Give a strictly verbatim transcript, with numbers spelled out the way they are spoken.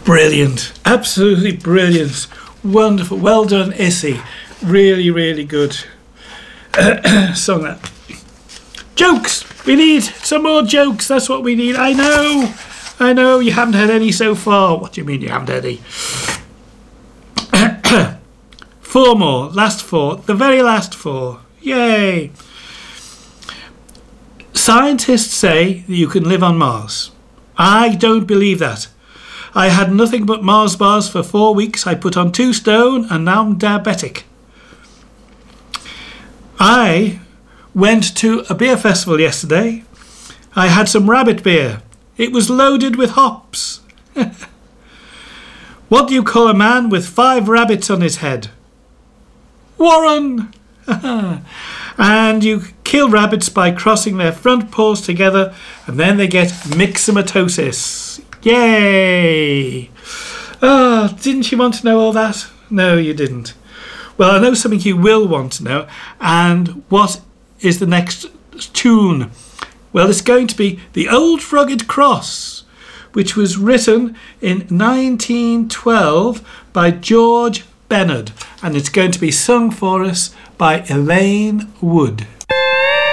Brilliant. Absolutely brilliant. Wonderful. Well done, Issy. Really, really good. Song that. Jokes. We need some more jokes. That's what we need. I know. I know you haven't had any so far. What do you mean you haven't had any? Four more. Last four. The very last four. Yay. Scientists say that you can live on Mars. I don't believe that. I had nothing but Mars bars for four weeks. I put on two stone and now I'm diabetic. I went to a beer festival yesterday. I had some rabbit beer. It was loaded with hops. What do you call a man with five rabbits on his head? Warren! And you kill rabbits by crossing their front paws together and then they get myxomatosis. Yay! Oh, didn't you want to know all that? No, you didn't. Well, I know something you will want to know. And what is the next tune? Well, it's going to be The Old Rugged Cross, which was written in nineteen twelve by George Bennard. And it's going to be sung for us by Elaine Wood.